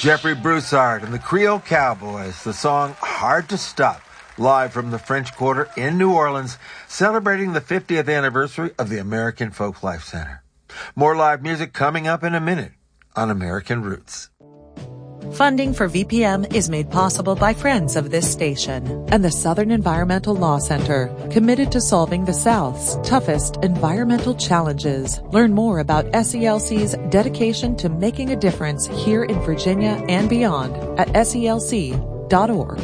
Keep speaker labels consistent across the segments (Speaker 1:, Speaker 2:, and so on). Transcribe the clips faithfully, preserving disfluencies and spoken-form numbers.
Speaker 1: Jeffrey Broussard and the Creole Cowboys, the song Hard to Stop, live from the French Quarter in New Orleans, celebrating the fiftieth anniversary of the American Folklife Center. More live music coming up in a minute on American Roots.
Speaker 2: Funding for V P M is made possible by friends of this station and the Southern Environmental Law Center, committed to solving the South's toughest environmental challenges. Learn more about S E L C's dedication to making a difference here in Virginia and beyond at S E L C dot org.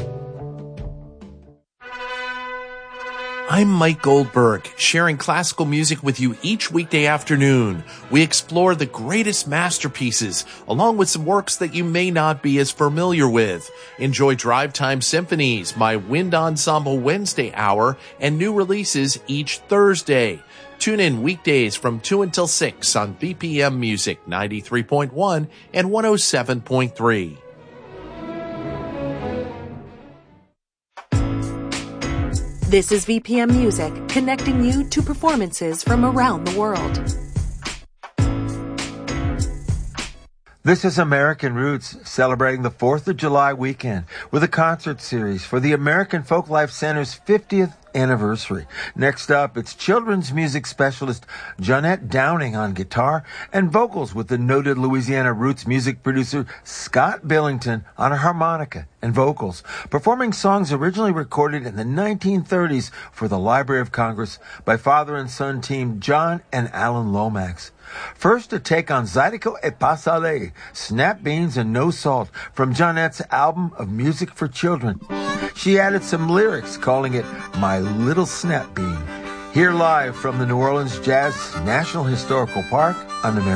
Speaker 3: I'm Mike Goldberg, sharing classical music with you each weekday afternoon. We explore the greatest masterpieces, along with some works that you may not be as familiar with. Enjoy Drive Time Symphonies, my Wind Ensemble Wednesday hour, and new releases each Thursday. Tune in weekdays from two until six on B P M Music ninety-three point one and one oh seven point three.
Speaker 2: This is V P M Music, connecting you to performances from around the world.
Speaker 1: This is American Roots, celebrating the fourth of July weekend with a concert series for the American Folklife Center's fiftieth anniversary. Next up, it's children's music specialist Jeanette Downing on guitar and vocals with the noted Louisiana roots music producer Scott Billington on harmonica and vocals, performing songs originally recorded in the nineteen thirties for the Library of Congress by father and son team John and Alan Lomax. First, a take on Zydeco et Pas Salé, Snap Beans and No Salt, from Jeanette's album of music for children. She added some lyrics, calling it My Little Snap Bean. Here live from the New Orleans Jazz National Historical Park on American